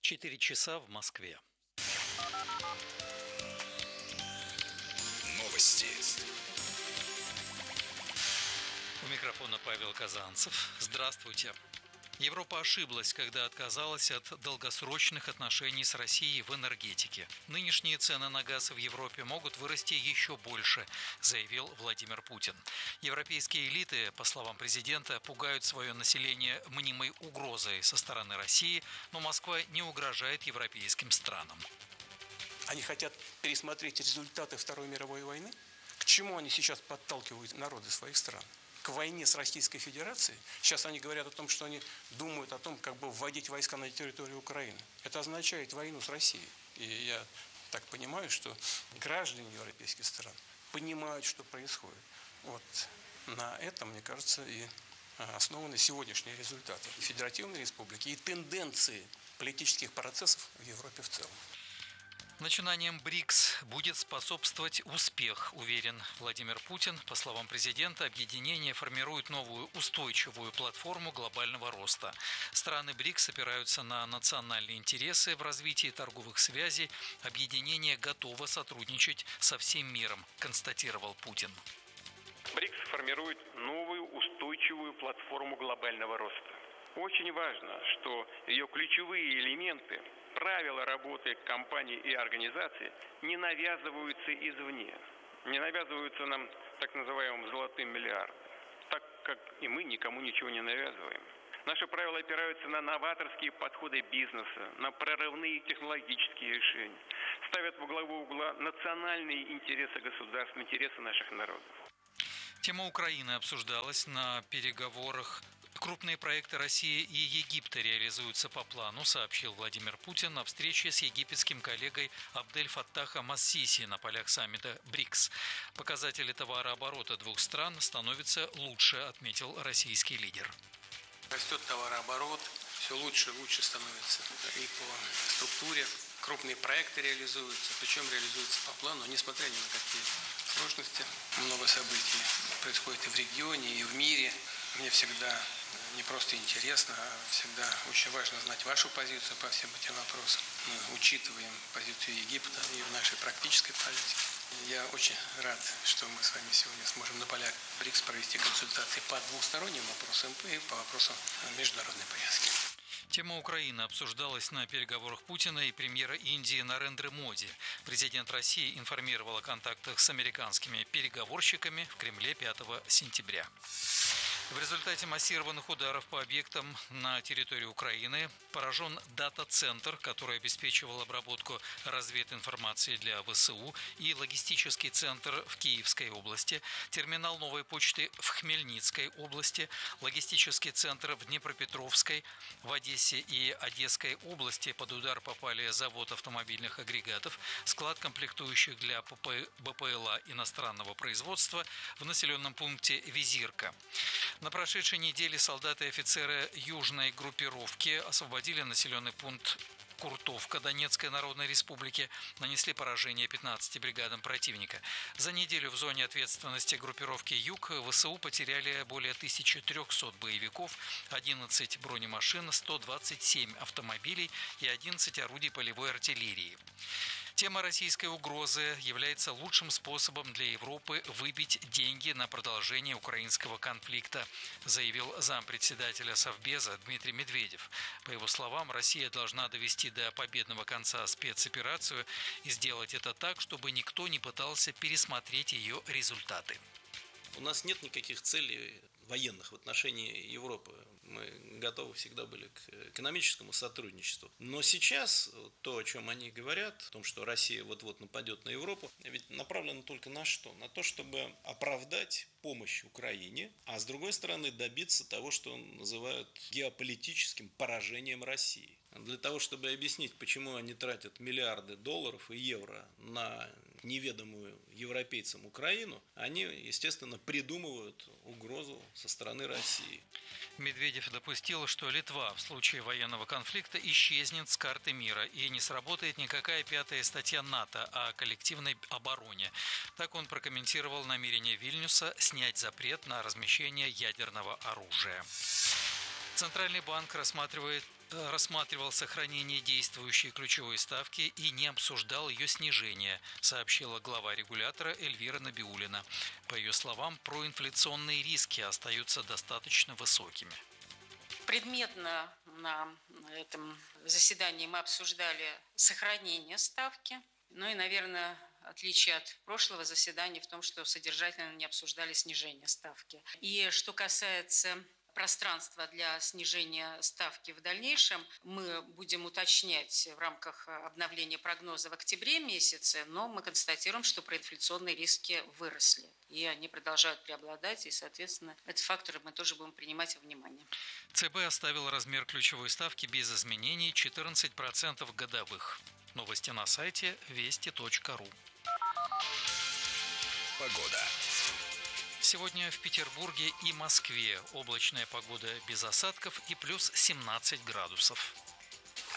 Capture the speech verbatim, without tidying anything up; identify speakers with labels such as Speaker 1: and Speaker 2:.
Speaker 1: Четыре часа в Москве.
Speaker 2: Новости.
Speaker 1: У микрофона Павел Казанцев. Здравствуйте. Европа ошиблась, когда отказалась от долгосрочных отношений с Россией в энергетике. Нынешние цены на газ в Европе могут вырасти еще больше, заявил Владимир Путин. Европейские элиты, по словам президента, пугают свое население мнимой угрозой со стороны России, но Москва не угрожает европейским странам.
Speaker 3: Они хотят пересмотреть результаты Второй мировой войны. К чему они сейчас подталкивают народы своих стран? К войне с Российской Федерацией. Сейчас они говорят о том, что они думают о том, как бы вводить войска на территорию Украины. Это означает войну с Россией. И я так понимаю, что граждане европейских стран понимают, что происходит. Вот на этом, мне кажется, и основаны сегодняшние результаты Федеративной Республики и тенденции политических процессов в Европе в целом.
Speaker 1: Начинанием БРИКС будет способствовать успех, уверен Владимир Путин. По словам президента, объединение формирует новую устойчивую платформу глобального роста. Страны БРИКС опираются на национальные интересы в развитии торговых связей. Объединение готово сотрудничать со всем миром, констатировал Путин.
Speaker 4: БРИКС формирует новую устойчивую платформу глобального роста. Очень важно, что ее ключевые элементы, правила работы компаний и организаций не навязываются извне, не навязываются нам так называемым золотым миллиардом, так как и мы никому ничего не навязываем. Наши правила опираются на новаторские подходы бизнеса, на прорывные технологические решения, ставят во главу угла национальные интересы государств, интересы наших народов.
Speaker 1: Тема Украины обсуждалась на переговорах. Крупные проекты России и Египта реализуются по плану, сообщил Владимир Путин на встрече с египетским коллегой Абдель-Фаттахом ас-Сиси на полях саммита БРИКС. Показатели товарооборота двух стран становятся лучше, отметил российский лидер.
Speaker 5: Растет товарооборот, все лучше и лучше становится и по структуре. Крупные проекты реализуются, причем реализуются по плану, несмотря ни на какие сложности. Много событий происходит и в регионе, и в мире. Мне всегда не просто интересно, а всегда очень важно знать вашу позицию по всем этим вопросам. Мы учитываем позицию Египта и в нашей практической политике. Я очень рад, что мы с вами сегодня сможем на полях БРИКС провести консультации по двусторонним вопросам и по вопросам международной повестки.
Speaker 1: Тема Украины обсуждалась на переговорах Путина и премьера Индии Нарендры Моди. Президент России информировал о контактах с американскими переговорщиками в Кремле пятого сентября. В результате массированных ударов по объектам на территории Украины поражен дата-центр, который обеспечивал обработку развединформации для ВСУ, и логистический центр в Киевской области, терминал новой почты в Хмельницкой области, логистический центр в Днепропетровской, в Одессе и Одесской области. Под удар попали завод автомобильных агрегатов, склад комплектующих для БПЛА иностранного производства в населенном пункте Визирка. На прошедшей неделе солдаты и офицеры южной группировки освободили населенный пункт Куртовка Донецкой Народной Республики, нанесли поражение пятнадцати бригадам противника. За неделю в зоне ответственности группировки «Юг» ВСУ потеряли более тысячи трёхсот боевиков, одиннадцать бронемашин, сто двадцать семь автомобилей и одиннадцать орудий полевой артиллерии. Тема российской угрозы является лучшим способом для Европы выбить деньги на продолжение украинского конфликта, заявил зампредседателя Совбеза Дмитрий Медведев. По его словам, Россия должна довести до победного конца спецоперацию и сделать это так, чтобы никто не пытался пересмотреть ее результаты.
Speaker 6: У нас нет никаких целей военных в отношении Европы. Мы готовы всегда были к экономическому сотрудничеству. Но сейчас то, о чем они говорят, о том, что Россия вот-вот нападет на Европу, ведь направлено только на что? На то, чтобы оправдать помощь Украине, а с другой стороны добиться того, что называют геополитическим поражением России. Для того, чтобы объяснить, почему они тратят миллиарды долларов и евро на неведомую европейцам Украину, они, естественно, придумывают угрозу со стороны России.
Speaker 1: Медведев допустил, что Литва в случае военного конфликта исчезнет с карты мира и не сработает никакая пятая статья НАТО о коллективной обороне. Так он прокомментировал намерение Вильнюса снять запрет на размещение ядерного оружия. Центральный банк рассматривает рассматривал сохранение действующей ключевой ставки и не обсуждал ее снижение, сообщила глава регулятора Эльвира Набиуллина. По ее словам, проинфляционные риски остаются достаточно высокими.
Speaker 2: Предметно на этом заседании мы обсуждали сохранение ставки. Ну и, наверное, отличие от прошлого заседания в том, что содержательно не обсуждали снижение ставки. И что касается пространства для снижения ставки в дальнейшем, мы будем уточнять в рамках обновления прогноза в октябре месяце, но мы констатируем, что проинфляционные риски выросли, и они продолжают преобладать, и, соответственно, этот фактор мы тоже будем принимать во внимание.
Speaker 1: ЦБ оставил размер ключевой ставки без изменений четырнадцать процентов годовых. Новости на сайте вести точка ру.
Speaker 7: Погода.
Speaker 1: Сегодня в Петербурге и Москве облачная погода без осадков и плюс семнадцать градусов.